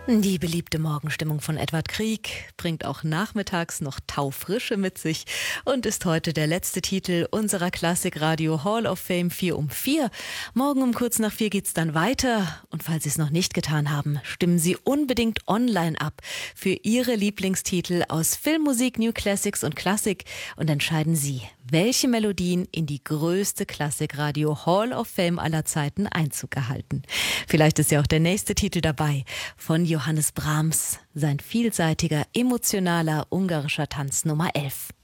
Die beliebte Morgenstimmung von Edward Grieg bringt auch nachmittags noch Taufrische mit sich und ist heute der letzte Titel unserer Klassikradio Hall of Fame 4 um 4. Morgen um kurz nach 4 geht's dann weiter. Und falls Sie es noch nicht getan haben, stimmen Sie unbedingt online ab für Ihre Lieblingstitel aus Filmmusik, New Classics und Klassik und entscheiden Sie, welche Melodien in die größte Klassikradio Hall of Fame aller Zeiten Einzug erhalten. Vielleicht ist ja auch der nächste Titel dabei von Johannes Brahms, sein vielseitiger, emotionaler ungarischer Tanz Nummer 11.